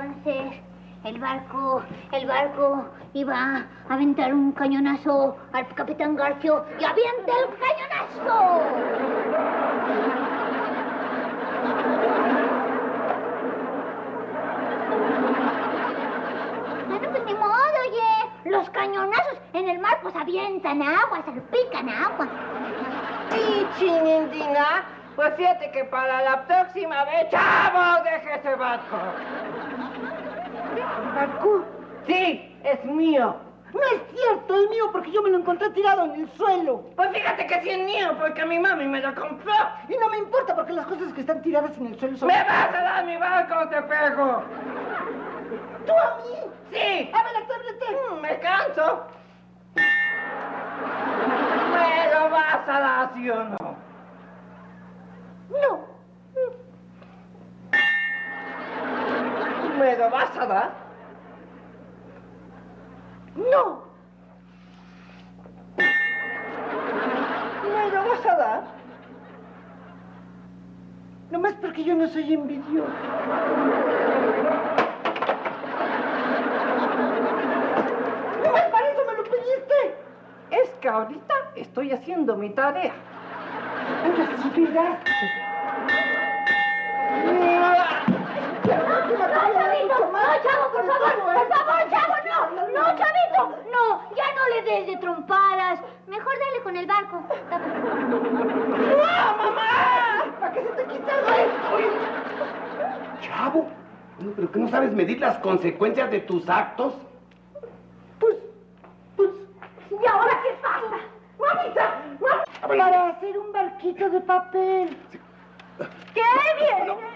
Entonces, el barco iba a aventar un cañonazo al capitán Garfio y avienta el cañonazo. Bueno, pues ni modo, oye. Los cañonazos en el mar pues avientan agua, salpican agua. Sí, chinindina. Pues fíjate que para la próxima vez, ¡chavos, deje ese barco! ¿Barco? Sí, es mío. No es cierto, es mío porque yo me lo encontré tirado en el suelo. Pues fíjate que sí es mío, porque mi mami me lo compró. Y no me importa porque las cosas que están tiradas en el suelo son... ¡Me vas a dar mi barco o te pego! ¿Tú a mí? ¡Sí! ¡A ver, atrévete! Me canso. ¿Me lo vas a dar, sí o no? No. ¿Me lo vas a dar? No. ¿Me lo vas a dar? Nomás porque yo no soy envidioso. Nomás para eso me lo pediste. Es que ahorita estoy haciendo mi tarea. Ahora sí verás. No, chavito, no, chavo, por favor, chavo, no, chavito, no, ya no le des de trompadas, mejor dale con el barco. ¡No, mamá! ¿Para qué se te quita? Oye, chavo, ¿pero que no sabes medir las consecuencias de tus actos? Pues, ¿Y ahora qué pasa? para hacer un barquito de papel. ¡Qué bien!